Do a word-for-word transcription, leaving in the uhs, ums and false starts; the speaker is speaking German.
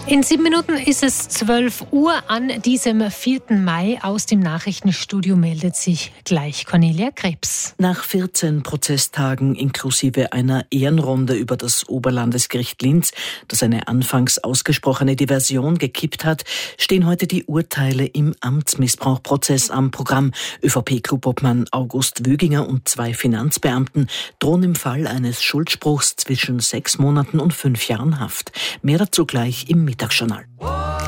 In sieben Minuten ist es zwölf Uhr an diesem vierten Mai. Aus dem Nachrichtenstudio meldet sich gleich Cornelia Krebs. Nach vierzehn Prozesstagen inklusive einer Ehrenrunde über das Oberlandesgericht Linz, das eine anfangs ausgesprochene Diversion gekippt hat, stehen heute die Urteile im Amtsmissbrauchprozess am Programm. ÖVP-Clubobmann August Wöginger und zwei Finanzbeamten drohen im Fall eines Schuldspruchs zwischen sechs Monaten und fünf Jahren Haft. Mehr dazu gleich im Mittagsjournal.